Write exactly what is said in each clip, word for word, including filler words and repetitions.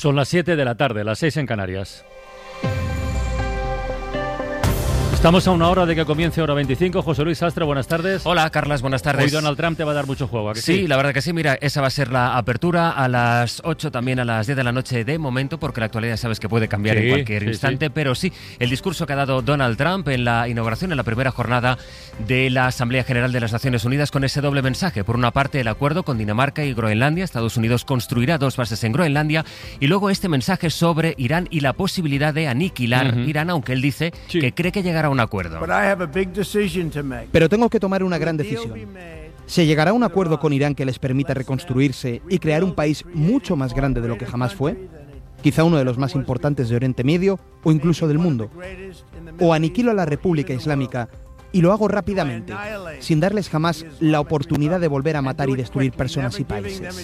Son las siete de la tarde, las seis en Canarias. Estamos a una hora de que comience hora veinticinco. José Luis Sastre, buenas tardes. Hola, Carlas, buenas tardes. Hoy Donald Trump te va a dar mucho juego, ¿a que sí? Sí, la verdad que sí. Mira, esa va a ser la apertura a las ocho, también a las diez de la noche de momento, porque la actualidad sabes que puede cambiar sí, en cualquier sí, instante, sí. Pero sí, el discurso que ha dado Donald Trump en la inauguración, en la primera jornada de la Asamblea General de las Naciones Unidas, con ese doble mensaje. Por una parte, el acuerdo con Dinamarca y Groenlandia. Estados Unidos construirá dos bases en Groenlandia. Y luego este mensaje sobre Irán y la posibilidad de aniquilar uh-huh. Irán, aunque él dice sí. que cree que llegará a un acuerdo. Pero tengo que tomar una gran decisión. ¿Se llegará a un acuerdo con Irán que les permita reconstruirse y crear un país mucho más grande de lo que jamás fue? Quizá uno de los más importantes de Oriente Medio o incluso del mundo. O aniquilo a la República Islámica y lo hago rápidamente, sin darles jamás la oportunidad de volver a matar y destruir personas y países.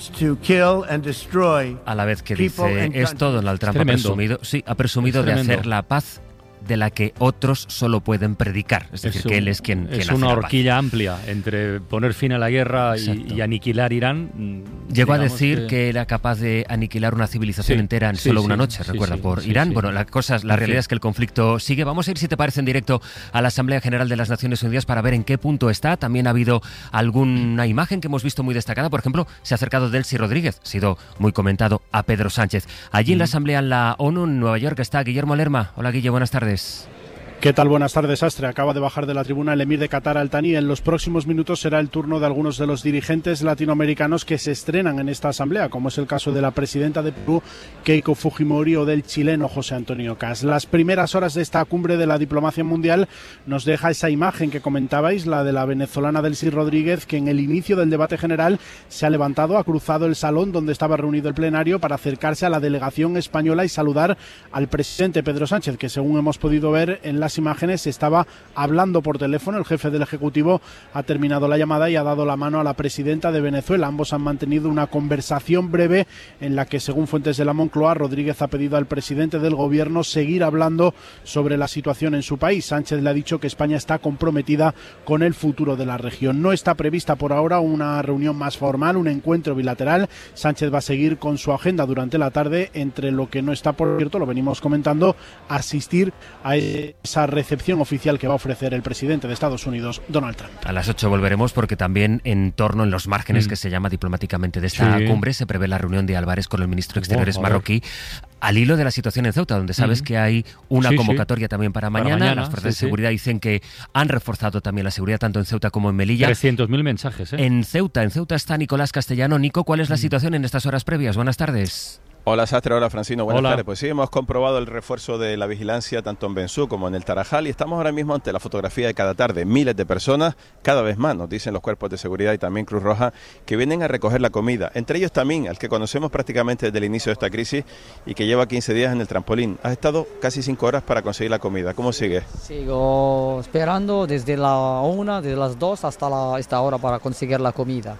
A la vez que dice esto, Donald Trump ha presumido, sí, ha presumido de hacer la paz de la que otros solo pueden predicar. Es decir, es un, que él es quien, quien es hace una la horquilla paz. amplia entre poner fin a la guerra y, y aniquilar Irán. Llegó a decir que... que era capaz de aniquilar una civilización sí, entera en sí, solo sí, una noche, sí, recuerda, sí, por sí, Irán. Sí. Bueno, la, cosa, la realidad sí. es que el conflicto sigue. Vamos a ir, si te parece, en directo a la Asamblea General de las Naciones Unidas para ver en qué punto está. También ha habido alguna imagen que hemos visto muy destacada. Por ejemplo, se ha acercado Delcy Rodríguez, ha sido muy comentado, a Pedro Sánchez. Allí mm. en la Asamblea en la ONU, en Nueva York, está Guillermo Lerma. Hola, Guille, buenas tardes. ¿Qué tal? Buenas tardes, Astre. Acaba de bajar de la tribuna el emir de Qatar Al Thani. En los próximos minutos será el turno de algunos de los dirigentes latinoamericanos que se estrenan en esta asamblea, como es el caso de la presidenta de Perú, Keiko Fujimori, o del chileno José Antonio Kast. Las primeras horas de esta cumbre de la diplomacia mundial nos deja esa imagen que comentabais, la de la venezolana Delcy Rodríguez, que en el inicio del debate general se ha levantado, ha cruzado el salón donde estaba reunido el plenario para acercarse a la delegación española y saludar al presidente Pedro Sánchez, que según hemos podido ver en las imágenes estaba hablando por teléfono. El jefe del Ejecutivo ha terminado la llamada y ha dado la mano a la presidenta de Venezuela. Ambos han mantenido una conversación breve en la que, según fuentes de la Moncloa, Rodríguez ha pedido al presidente del gobierno seguir hablando sobre la situación en su país. Sánchez le ha dicho que España está comprometida con el futuro de la región. No está prevista por ahora una reunión más formal, un encuentro bilateral. Sánchez va a seguir con su agenda durante la tarde, entre lo que no está, por cierto, lo venimos comentando, asistir a esa recepción oficial que va a ofrecer el presidente de Estados Unidos, Donald Trump. A las ocho volveremos, porque también en torno, en los márgenes mm. que se llama diplomáticamente de esta sí. cumbre, se prevé la reunión de Álvarez con el ministro de Exteriores oh, marroquí, al hilo de la situación en Ceuta, donde sabes mm. que hay una sí, convocatoria sí. también para mañana. para mañana. Las fuerzas sí, de seguridad sí. dicen que han reforzado también la seguridad tanto en Ceuta como en Melilla. trescientos mil mensajes, ¿eh? En Ceuta, en Ceuta está Nicolás Castellano. Nico, ¿cuál es la mm. situación en estas horas previas? Buenas tardes. Hola Sastre, hola Francino, buenas hola. tardes. Pues sí, hemos comprobado el refuerzo de la vigilancia tanto en Bensú como en el Tarajal y estamos ahora mismo ante la fotografía de cada tarde. Miles de personas, cada vez más, nos dicen los cuerpos de seguridad y también Cruz Roja, que vienen a recoger la comida. Entre ellos también, al que conocemos prácticamente desde el inicio de esta crisis y que lleva quince días en el trampolín. Has estado casi cinco horas para conseguir la comida. ¿Cómo sigues? Sigo esperando desde la una, desde las dos hasta la, esta hora para conseguir la comida.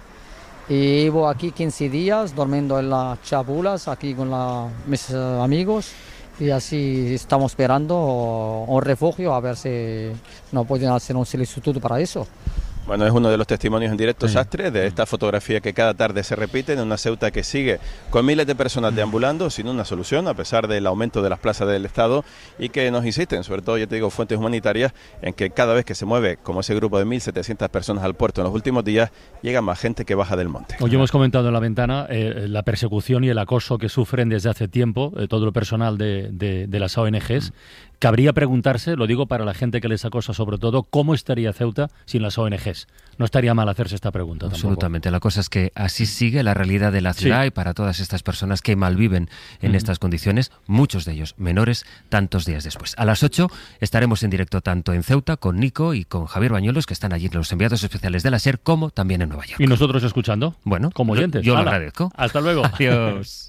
Y llevo aquí quince días durmiendo en las chapulas, aquí con la, mis uh, amigos, y así estamos esperando un refugio, a ver si no pueden hacer un solicitud para eso. Bueno, es uno de los testimonios en directo, sí. Sastre, de esta fotografía que cada tarde se repite en una Ceuta que sigue con miles de personas deambulando sin una solución, a pesar del aumento de las plazas del Estado, y que nos insisten, sobre todo, yo te digo, fuentes humanitarias, en que cada vez que se mueve, como ese grupo de mil setecientas personas al puerto en los últimos días, llega más gente que baja del monte. Hoy hemos comentado en la ventana eh, la persecución y el acoso que sufren desde hace tiempo eh, todo el personal de, de, de las O N Ges. Mm. Cabría preguntarse, lo digo para la gente que les acosa sobre todo, ¿cómo estaría Ceuta sin las O N Ges? No estaría mal hacerse esta pregunta tampoco. Absolutamente. La cosa es que así sigue la realidad de la ciudad sí. y para todas estas personas que malviven en uh-huh. estas condiciones, muchos de ellos menores, tantos días después. A las ocho estaremos en directo tanto en Ceuta con Nico y con Javier Bañuelos, que están allí los enviados especiales de la SER, como también en Nueva York. ¿Y nosotros escuchando? Bueno, como oyentes. Yo, yo lo agradezco. Hasta luego. Adiós.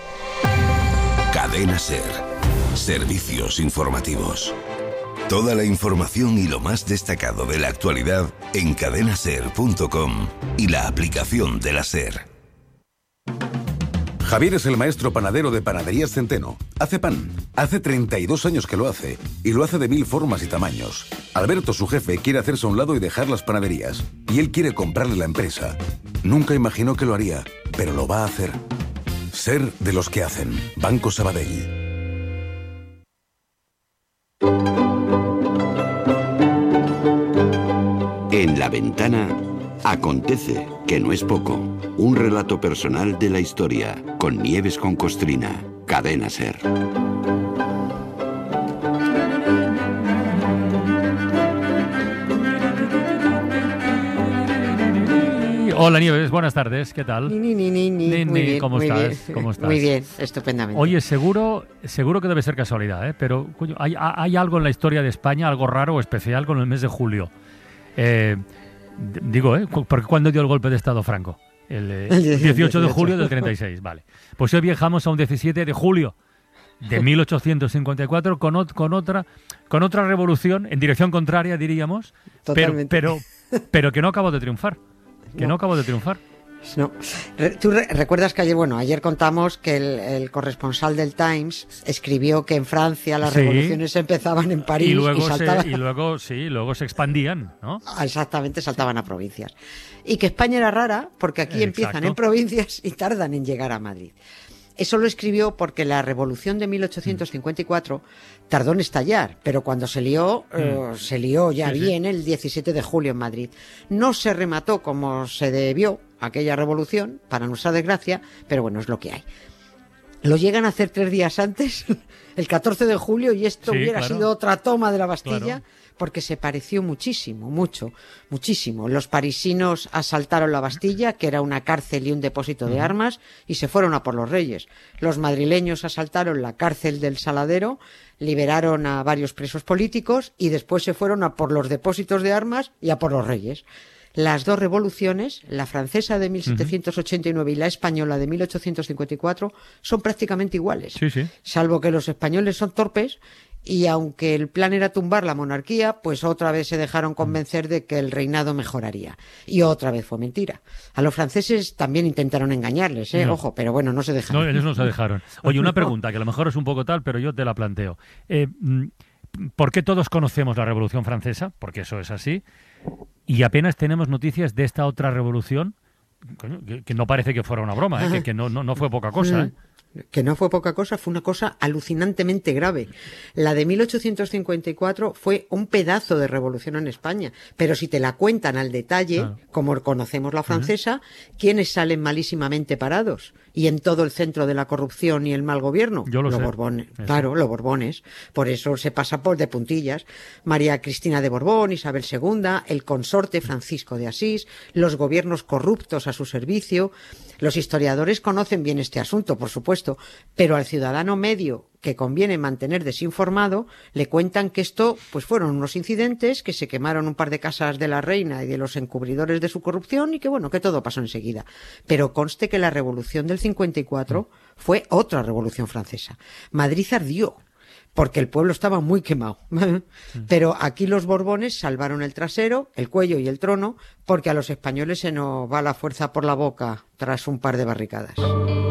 Cadena SER. Servicios informativos. Toda la información y lo más destacado de la actualidad en cadena ser punto com y la aplicación de la SER. Javier es el maestro panadero de Panaderías Centeno. Hace pan. Hace treinta y dos años que lo hace. Y lo hace de mil formas y tamaños. Alberto, su jefe, quiere hacerse a un lado y dejar las panaderías. Y él quiere comprarle la empresa. Nunca imaginó que lo haría, pero lo va a hacer. Ser de los que hacen. Banco Sabadell. En La Ventana acontece, que no es poco, un relato personal de la historia, con Nieves con Costrina, Cadena SER. Hola Nieves, buenas tardes, ¿qué tal? Ni, ni, ni, ni. Ni, Muy ni, bien, ¿cómo muy estás? bien. ¿Cómo estás? Muy bien, estupendamente. Oye, seguro, seguro que debe ser casualidad, ¿eh? Pero coño, hay, hay algo en la historia de España, algo raro o especial con el mes de julio. Eh, digo, ¿eh? ¿Por cuándo dio el golpe de Estado Franco? El, eh, el dieciocho de julio del treinta y seis, vale. Pues hoy viajamos a un diecisiete de julio de mil ochocientos cincuenta y cuatro con, ot, con otra con otra revolución en dirección contraria, diríamos, pero, pero, pero que no acabó de triunfar. Que no, no acabó de triunfar. No. Tú re recuerdas que ayer, bueno, ayer contamos que el, el corresponsal del Times escribió que en Francia las sí. revoluciones empezaban en París y luego, y saltaban... se, y luego sí, luego se expandían, ¿no? Exactamente, saltaban a provincias. Y que España era rara porque aquí Exacto. empiezan en provincias y tardan en llegar a Madrid. Eso lo escribió porque la revolución de mil ochocientos cincuenta y cuatro mm. tardó en estallar, pero cuando se lió, mm. eh, se lió ya sí, bien sí. el diecisiete de julio en Madrid. No se remató como se debió aquella revolución, para nuestra desgracia, pero bueno, es lo que hay. Lo llegan a hacer tres días antes, el catorce de julio, y esto sí, hubiera claro. sido otra toma de la Bastilla, claro. porque se pareció muchísimo, mucho, muchísimo. Los parisinos asaltaron la Bastilla, que era una cárcel y un depósito de armas, y se fueron a por los Reyes. Los madrileños asaltaron la cárcel del Saladero, liberaron a varios presos políticos, y después se fueron a por los depósitos de armas y a por los Reyes. Las dos revoluciones, la francesa de mil setecientos ochenta y nueve uh-huh. y la española de mil ochocientos cincuenta y cuatro, son prácticamente iguales, sí, sí. salvo que los españoles son torpes y aunque el plan era tumbar la monarquía, pues otra vez se dejaron convencer de que el reinado mejoraría. Y otra vez fue mentira. A los franceses también intentaron engañarles, ¿eh? No. Ojo, pero bueno, no se dejaron. No, ellos no se dejaron. Oye, una pregunta que a lo mejor es un poco tal, pero yo te la planteo. Eh, ¿Por qué todos conocemos la Revolución Francesa? Porque eso es así. Y apenas tenemos noticias de esta otra revolución, coño, que, que no parece que fuera una broma, ¿eh? que, que no, no, no fue poca cosa. ¿eh? Que no fue poca cosa, fue una cosa alucinantemente grave. La de mil ochocientos cincuenta y cuatro fue un pedazo de revolución en España, pero si te la cuentan al detalle, claro. como conocemos la francesa, uh-huh. ¿quiénes salen malísimamente parados? Y en todo el centro de la corrupción y el mal gobierno, Yo lo los sé. Borbones. Eso. Claro, los Borbones. Por eso se pasa por de puntillas. María Cristina de Borbón, Isabel segunda, el consorte Francisco de Asís, los gobiernos corruptos a su servicio. Los historiadores conocen bien este asunto, por supuesto, pero al ciudadano medio que conviene mantener desinformado, le cuentan que esto pues fueron unos incidentes, que se quemaron un par de casas de la reina y de los encubridores de su corrupción y que bueno, que todo pasó enseguida. Pero conste que la revolución del cincuenta y cuatro fue otra revolución francesa. Madrid ardió, porque el pueblo estaba muy quemado. Pero aquí los Borbones salvaron el trasero, el cuello y el trono, porque a los españoles se nos va la fuerza por la boca tras un par de barricadas.